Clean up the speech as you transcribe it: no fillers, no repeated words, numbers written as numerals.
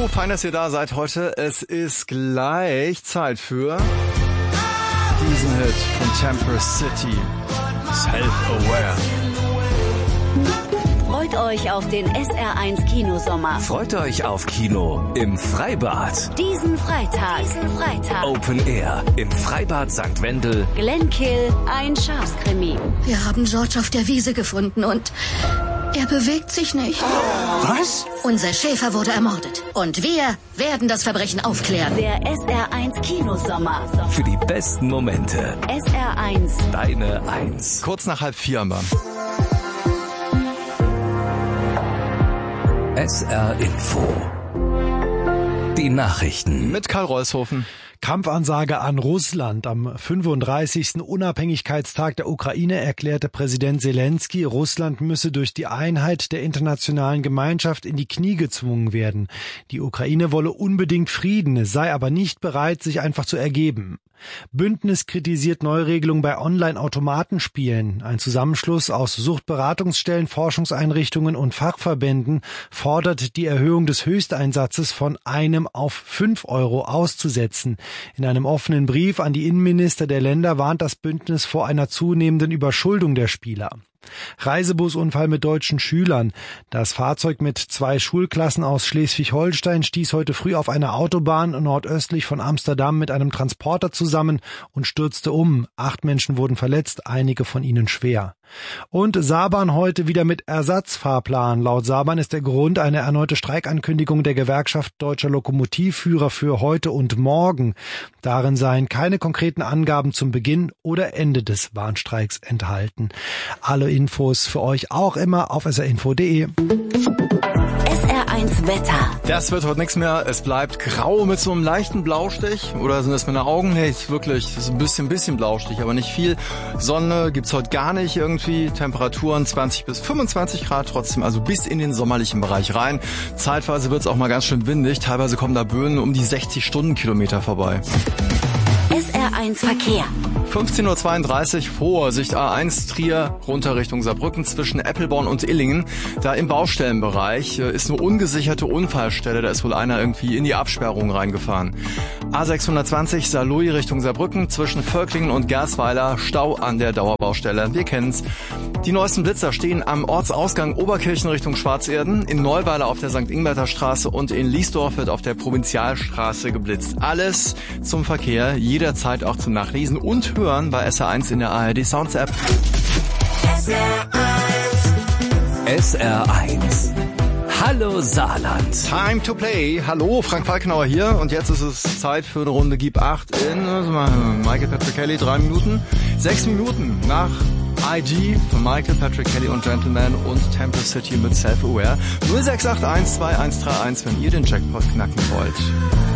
Hallo, fein, dass ihr da seid heute. Es ist gleich Zeit für diesen Hit von Temper City, Self-Aware. Freut euch auf den SR1 Kinosommer. Freut euch auf Kino im Freibad. Diesen Freitag. Open Air im Freibad St. Wendel. Glenkill, ein Schafskrimi. Wir haben George auf der Wiese gefunden und er bewegt sich nicht. Was? Unser Schäfer wurde ermordet. Und wir werden das Verbrechen aufklären. Der SR1 Kinosommer. Für die besten Momente. SR1. Deine 1. Kurz nach 3:30 am Bahn. SR Info. Die Nachrichten. Mit Karl Reushofen. Kampfansage an Russland. Am 35. Unabhängigkeitstag der Ukraine erklärte Präsident Zelensky, Russland müsse durch die Einheit der internationalen Gemeinschaft in die Knie gezwungen werden. Die Ukraine wolle unbedingt Frieden, sei aber nicht bereit, sich einfach zu ergeben. Bündnis kritisiert Neuregelung bei Online-Automatenspielen. Ein Zusammenschluss aus Suchtberatungsstellen, Forschungseinrichtungen und Fachverbänden fordert die Erhöhung des Höchsteinsatzes von 1 auf 5 Euro auszusetzen. In einem offenen Brief an die Innenminister der Länder warnt das Bündnis vor einer zunehmenden Überschuldung der Spieler. Reisebusunfall mit deutschen Schülern. Das Fahrzeug mit 2 Schulklassen aus Schleswig-Holstein stieß heute früh auf einer Autobahn nordöstlich von Amsterdam mit einem Transporter zusammen und stürzte um. 8 Menschen wurden verletzt, einige von ihnen schwer. Und Saarbrunn heute wieder mit Ersatzfahrplan. Laut Saarbrunn ist der Grund eine erneute Streikankündigung der Gewerkschaft Deutscher Lokomotivführer für heute und morgen. Darin seien keine konkreten Angaben zum Beginn oder Ende des Warnstreiks enthalten. Alle Infos für euch auch immer auf srinfo.de. SR1 Wetter. Das wird heute nichts mehr. Es bleibt grau mit so einem leichten Blaustich. Oder sind das meine Augen? Nee, ist wirklich, das ist ein bisschen Blaustich, aber nicht viel. Sonne gibt's heute gar nicht irgendwie. Temperaturen 20 bis 25 Grad trotzdem, also bis in den sommerlichen Bereich rein. Zeitweise wird's auch mal ganz schön windig. Teilweise kommen da Böen um die 60 Stundenkilometer vorbei. SR1 Verkehr. 15:32 Uhr, Vorsicht A1 Trier, runter Richtung Saarbrücken zwischen Eppelborn und Illingen. Da im Baustellenbereich ist eine ungesicherte Unfallstelle, da ist wohl einer irgendwie in die Absperrung reingefahren. A620 Saarlouis Richtung Saarbrücken zwischen Völklingen und Gersweiler, Stau an der Dauerbaustelle. Wir kennen's. Die neuesten Blitzer stehen am Ortsausgang Oberkirchen Richtung Schwarzerden, in Neuweiler auf der St. Ingberter Straße und in Liesdorf wird auf der Provinzialstraße geblitzt. Alles zum Verkehr, jederzeit auch zum Nachlesen und Hören bei SR1 in der ARD Sounds App. SR1. Hallo Saarland. Time to play. Hallo, Frank Falkenauer hier und jetzt ist es Zeit für eine Runde Gib 8 in Michael Patrick Kelly, 3 Minuten. 6 Minuten nach IG von Michael Patrick Kelly und Gentleman und Temper City mit Self-Aware. 0681 2131, wenn ihr den Jackpot knacken wollt.